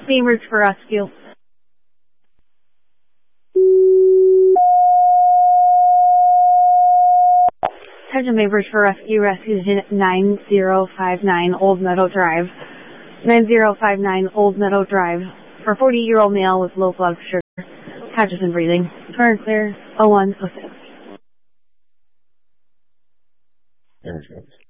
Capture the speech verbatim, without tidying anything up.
Beamers for rescue. Attention Beamers for rescue. Rescue unit nine zero five nine Old Meadow Drive. nine zero five nine Old Meadow Drive. For a forty-year-old male with low blood sugar. Patches and breathing. Turn clear. oh one oh six.